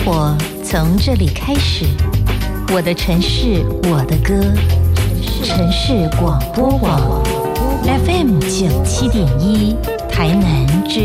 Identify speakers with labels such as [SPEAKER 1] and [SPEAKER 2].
[SPEAKER 1] 活从这里开始，我的城市，我的歌，城市广播网 FM 97.1，台南之